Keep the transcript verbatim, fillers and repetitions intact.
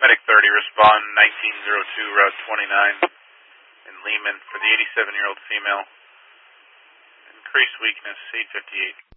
Medic thirty, respond nineteen oh two, Route twenty-nine in Lehman for the eighty-seven-year-old female. Increased weakness, eight fifty-eight.